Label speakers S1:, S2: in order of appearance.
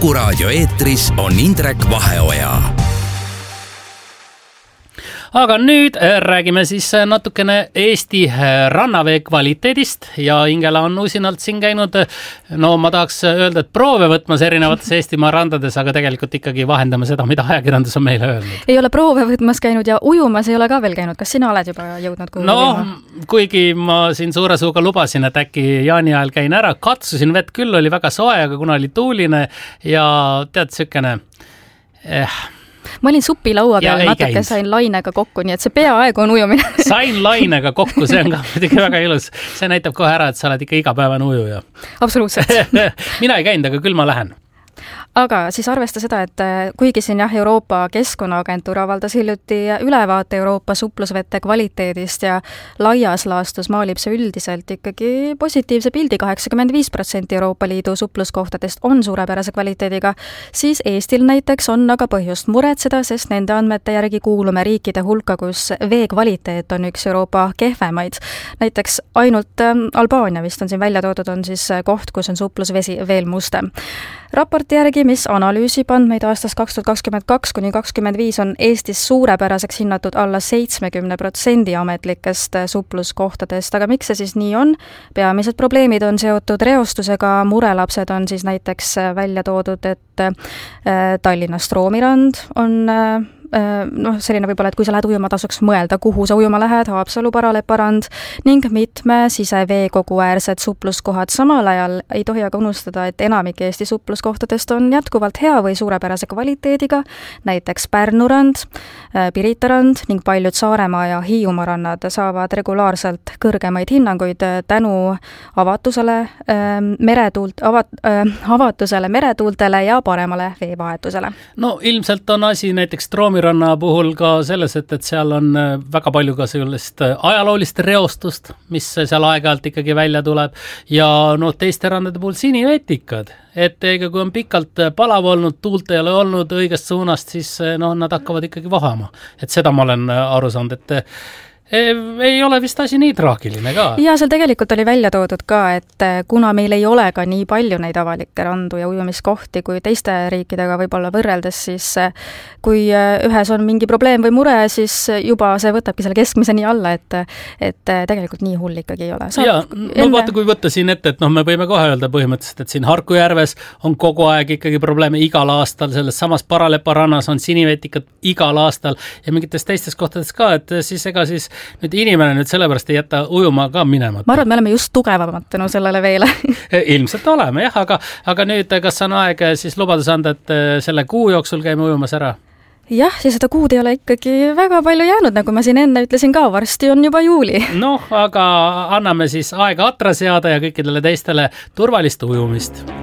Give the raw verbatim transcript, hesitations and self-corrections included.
S1: Kuku raadio eetris on Indrek Vaheoja.
S2: Aga nüüd räägime siis natukene Eesti rannavee kvaliteedist ja Ingela on usinalt siin käinud, no ma tahaks öelda, et proove võtmas erinevates Eestimaa randades, aga tegelikult ikkagi vahendame seda, mida ajakirjandus on meile öelnud.
S3: Ei ole proove võtmas käinud ja ujumas ei ole ka veel käinud. Kas sina oled juba jõudnud kuhu?
S2: No, ujuma? Kuigi ma siin suure suuga lubasin, et äkki jaani ajal käin ära, katsusin vett küll, oli väga soe, aga kuna oli tuuline ja tead, sükene... Eh,
S3: ma olin supilaua peal ja natuke, sain lainega kokku, nii et see peaaegu on ujumine.
S2: Sain lainega kokku, see on ka muidugi väga ilus. See näitab kohe ära, et sa oled ikka igapäevane ujuja.
S3: Absoluutselt.
S2: Mina ei käinud, aga küll ma lähen.
S3: Aga siis arvesta seda, et kuigi siin jah, Euroopa Keskkonnaagentuur avaldas hiljuti ülevaate Euroopa suplusvete kvaliteedist ja laias laastus maalib see üldiselt ikkagi positiivse pildi, kaheksakümmend viis protsenti Euroopa Liidu supluskohtadest on suurepärase kvaliteediga, siis Eestil näiteks on aga põhjust muretseda, sest nende andmete järgi kuulume riikide hulka, kus vee kvaliteet on üks Euroopa kehvemaid. Näiteks ainult Albaania vist on siin välja toodud, on siis koht, kus on suplusvesi veel mustem. Raporti järgi, mis analüüsib andmeid aastast kaks tuhat kakskümmend kaks kuni kakskümmend viis on Eestis suurepäraseks hinnatud alla seitsmekümne protsendi ametlikest supluskohtadest, aga miks see siis nii on? Peamised probleemid on seotud reostusega, murelapsed on siis näiteks välja toodud, et Tallinnast Roomirand on noh, selline võib-olla, et kui sa lähed ujuma, tasuks mõelda, kuhu sa ujuma lähed, Haapsalu paraleparand ning mitme siseveekogu äärsed supluskohad. Samal ajal ei tohi aga unustada, et enamik Eesti supluskohtadest on jätkuvalt hea või suurepärase kvaliteediga, näiteks Pärnurand, Piritarand ning paljud Saaremaa ja Hiiumaa rannad saavad regulaarselt kõrgemaid hinnanguid tänu avatusele, meretuult, avat, avatusele meretuultele ja paremale veevahetusele.
S2: No ilmselt on asi näiteks Troomi ranna puhul ka selles, et, et seal on väga palju ka sellist ajaloolist reostust, mis seal aeg-ajalt ikkagi välja tuleb ja no, teiste randade puhul sinivetikad, et ega kui on pikalt palav olnud, tuult ei ole olnud õigest suunast, siis no, nad hakkavad ikkagi vahama. Et seda ma olen aru saanud, et ei ole vist asi nii traagiline ka.
S3: Ja seal tegelikult oli välja toodud ka, et kuna meil ei ole ka nii palju neid avalikke randu ja ujumiskohti kui teiste riikidega võib-olla võrreldes, siis kui ühes on mingi probleem või mure, siis juba see võtabki selle keskmise nii alla, et, et tegelikult nii hull ikkagi ei ole. Saab
S2: ja, no enne... vaata, kui võtta siin ette, et noh, me võime kohe öelda põhimõtteliselt, et siin Harkujärves on kogu aeg ikkagi probleeme igal aastal, selles samas Paralepa rannas on sinivetikad igal aastal ja mingites teistes kohtades ka, et siis ega siis nüüd inimene nüüd sellepärast ei jäta ujuma ka minema.
S3: Ma arvan, me oleme just tugevamad tänu sellele veele.
S2: Ilmselt oleme, jah, aga, aga nüüd kas on aeg siis lubadus anda, et selle kuu jooksul käime ujumas ära?
S3: Jah, ja seda kuud ei ole ikkagi väga palju jäänud, nagu ma siin enne ütlesin ka, varsti on juba juuli.
S2: Noh, aga anname siis aega atra seada ja kõikidele teistele turvalist ujumist.